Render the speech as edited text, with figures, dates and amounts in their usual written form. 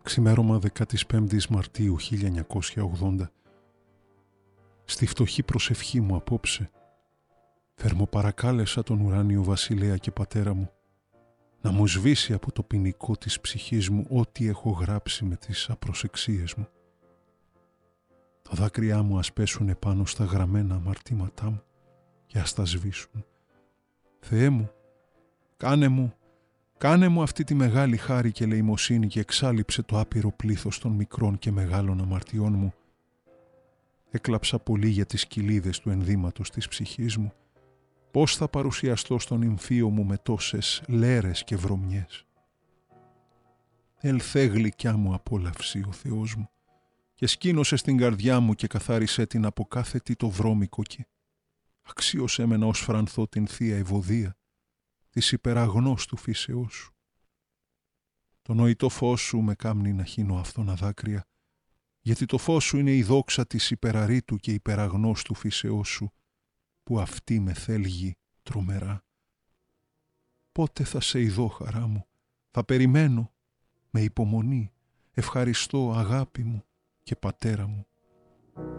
Ξημέρωμα 15ης Μαρτίου 1980. Στη φτωχή προσευχή μου απόψε θερμοπαρακάλεσα τον ουράνιο βασιλέα και πατέρα μου να μου σβήσει από το ποινικό της ψυχής μου ό,τι έχω γράψει με τις απροσεξίες μου. Τα δάκρυά μου ας πέσουν επάνω στα γραμμένα αμαρτήματά μου και ας τα σβήσουν. Θεέ μου, κάνε μου αυτή τη μεγάλη χάρη και ελεημοσύνη και εξάλειψε το άπειρο πλήθος των μικρών και μεγάλων αμαρτιών μου. Έκλαψα πολύ για τις κοιλίδες του ενδύματος της ψυχής μου. Πώς θα παρουσιαστώ στον νυμφίο μου με τόσες λέρες και βρωμιές. Ελθέ γλυκιά μου απόλαυση ο Θεός μου και σκήνωσε στην καρδιά μου και καθάρισε την από κάθε τι το βρώμικο και αξίωσέ με να οσφρανθώ την θεία ευωδία της υπεραγνώστου φύσεώς σου. Το νοητό φως σου με κάμνει να χύνω αυτόνα δάκρυα, γιατί το φως σου είναι η δόξα της υπεραρήτου και υπεραγνώστου φύσεώς σου, που αυτή με θέλγει τρομερά. Πότε θα σε ειδώ, χαρά μου, θα περιμένω με υπομονή, ευχαριστώ αγάπη μου και πατέρα μου.